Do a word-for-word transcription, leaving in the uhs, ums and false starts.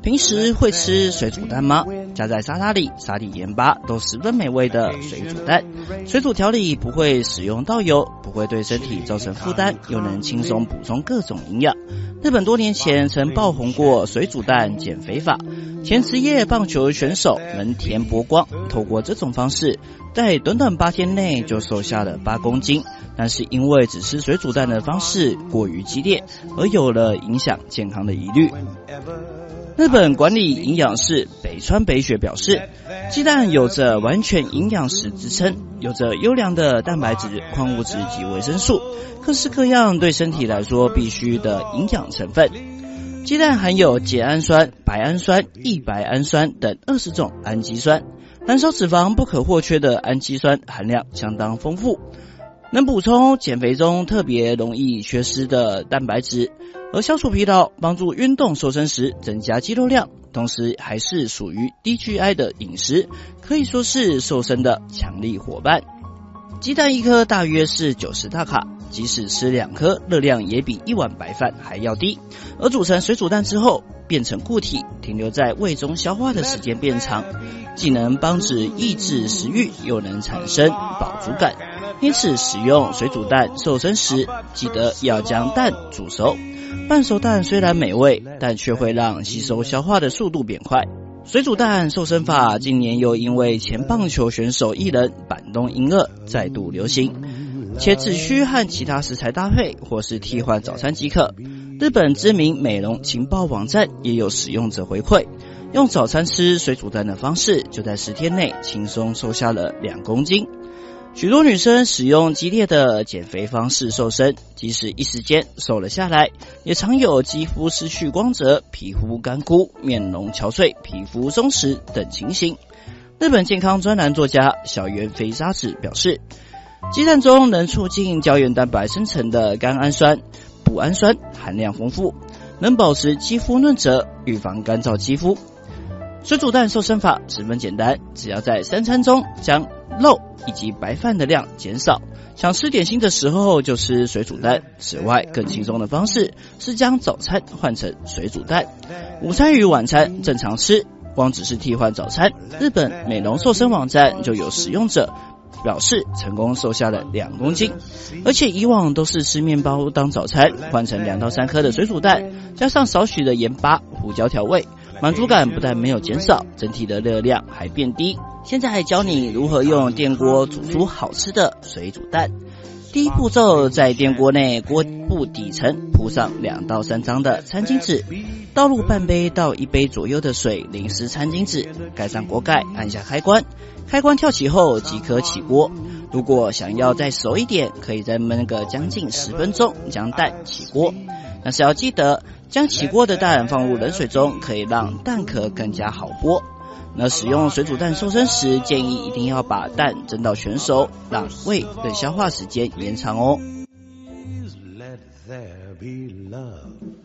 平时会吃水煮蛋吗？加在沙拉里撒点盐巴都十分美味的水煮蛋。水煮调理不会使用到油，不会对身体造成负担，又能轻松补充各种营养。日本多年前曾爆红过水煮蛋减肥法，前职业棒球选手门田博光透过这种方式，在短短八天内就瘦下了八公斤，但是因为只吃水煮蛋的方式过于激烈，而有了影响健康的疑虑。日本管理营养师北川北雪表示，鸡蛋有着完全营养食之称，有着优良的蛋白质、矿物质及维生素，各式各样对身体来说必须的营养成分。鸡蛋含有缬氨酸、白氨酸、异白氨酸等二十种氨基酸，燃烧脂肪不可或缺的氨基酸含量相当丰富，能补充减肥中特别容易缺失的蛋白质，而消除疲劳，帮助运动瘦身时增加肌肉量，同时还是属于低 G I 的饮食，可以说是瘦身的强力伙伴。鸡蛋一颗大约是九十大卡，即使吃两颗，热量也比一碗白饭还要低。而煮成水煮蛋之后，变成固体，停留在胃中消化的时间变长，既能帮助抑制食欲，又能产生饱足感。因此使用水煮蛋瘦身时，记得要将蛋煮熟。半熟蛋虽然美味，但却会让吸收消化的速度变快。水煮蛋瘦身法近年又因为前棒球选手艺人板东英二再度流行，且只需和其他食材搭配或是替换早餐即可。日本知名美容情报网站也有使用者回馈，用早餐吃水煮蛋的方式，就在十天内轻松瘦下了两公斤。许多女生使用激烈的减肥方式瘦身，即使一时间瘦了下来，也常有肌肤失去光泽、皮肤干枯、面容憔悴、皮肤松弛等情形。日本健康专栏作家小原肥沙子表示，鸡蛋中能促进胶原蛋白生成的甘氨酸、脯氨酸含量丰富，能保持肌肤润泽，预防干燥肌肤。水煮蛋瘦身法十分简单，只要在三餐中将肉以及白饭的量减少，想吃点心的时候就吃水煮蛋。此外，更轻松的方式是将早餐换成水煮蛋，午餐与晚餐正常吃。光只是替换早餐，日本美容瘦身网站就有使用者表示成功瘦下了两公斤，而且以往都是吃面包当早餐，换成两到三颗的水煮蛋，加上少许的盐巴、胡椒调味，满足感不但没有减少，整体的热量还变低。现在教你如何用电锅煮出好吃的水煮蛋。第一步骤，在电锅内锅部底层铺上两到三张的餐巾纸，倒入半杯到一杯左右的水淋湿餐巾纸，盖上锅盖，按下开关，开关跳起后即可起锅。如果想要再熟一点，可以再焖个将近十分钟将蛋起锅，但是要记得将起锅的蛋放入冷水中，可以让蛋壳更加好剥。那使用水煮蛋瘦身时，建议一定要把蛋蒸到全熟，让胃的消化时间延长哦。Let there be love.